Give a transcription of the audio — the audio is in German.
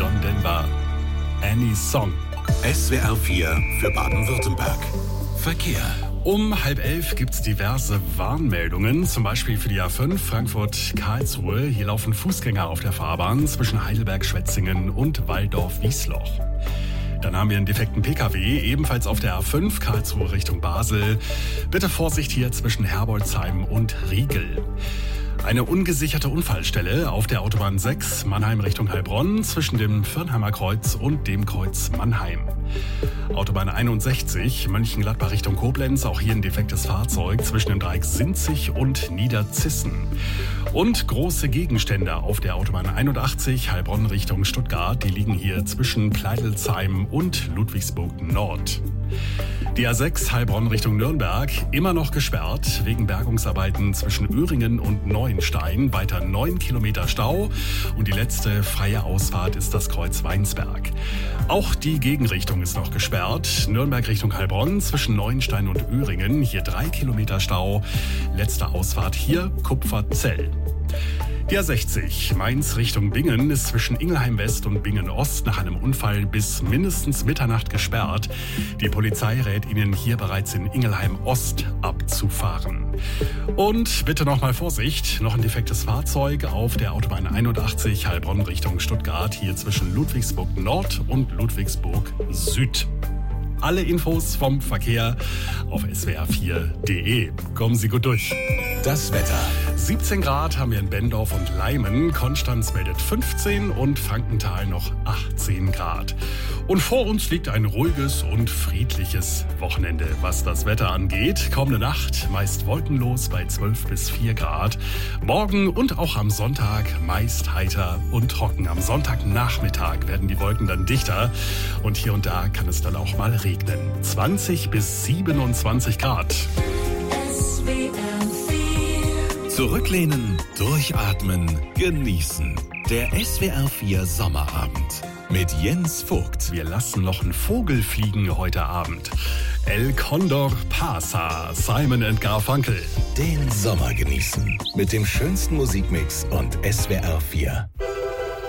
John Denver. Any Song. SWR 4 für Baden-Württemberg. Verkehr. Um 10:30 gibt es diverse Warnmeldungen, zum Beispiel für die A5 Frankfurt-Karlsruhe. Hier laufen Fußgänger auf der Fahrbahn zwischen Heidelberg-Schwetzingen und Walldorf-Wiesloch. Dann haben wir einen defekten Pkw, ebenfalls auf der A5 Karlsruhe Richtung Basel. Bitte Vorsicht hier zwischen Herbolzheim und Riegel. Eine ungesicherte Unfallstelle auf der Autobahn 6 Mannheim Richtung Heilbronn zwischen dem Firnheimer Kreuz und dem Kreuz Mannheim. Autobahn 61 Mönchengladbach Richtung Koblenz, auch hier ein defektes Fahrzeug zwischen dem Dreieck Sinzig und Niederzissen. Und große Gegenstände auf der Autobahn 81 Heilbronn Richtung Stuttgart, die liegen hier zwischen Pleidelsheim und Ludwigsburg Nord. Die A6 Heilbronn Richtung Nürnberg immer noch gesperrt wegen Bergungsarbeiten zwischen Öhringen und Neuenstein. Weiter 9 Kilometer Stau und die letzte freie Ausfahrt ist das Kreuz Weinsberg. Auch die Gegenrichtung ist noch gesperrt. Nürnberg Richtung Heilbronn zwischen Neuenstein und Öhringen. Hier 3 Kilometer Stau. Letzte Ausfahrt hier Kupferzell. Die A60 Mainz Richtung Bingen ist zwischen Ingelheim West und Bingen Ost nach einem Unfall bis mindestens Mitternacht gesperrt. Die Polizei rät Ihnen hier bereits in Ingelheim Ost abzufahren. Und bitte nochmal Vorsicht, noch ein defektes Fahrzeug auf der Autobahn 81 Heilbronn Richtung Stuttgart, hier zwischen Ludwigsburg Nord und Ludwigsburg Süd. Alle Infos vom Verkehr auf swr4.de. Kommen Sie gut durch. Das Wetter. 17 Grad haben wir in Bendorf und Leimen. Konstanz meldet 15 und Frankenthal noch 18 Grad. Und vor uns liegt ein ruhiges und friedliches Wochenende, was das Wetter angeht. Kommende Nacht meist wolkenlos bei 12 bis 4 Grad. Morgen und auch am Sonntag meist heiter und trocken. Am Sonntagnachmittag werden die Wolken dann dichter und hier und da kann es dann auch mal regnen. 20 bis 27 Grad. Zurücklehnen, durchatmen, genießen. Der SWR 4 Sommerabend mit Jens Vogt. Wir lassen noch einen Vogel fliegen heute Abend. El Condor Pasa, Simon & Garfunkel. Den Sommer genießen mit dem schönsten Musikmix und SWR 4.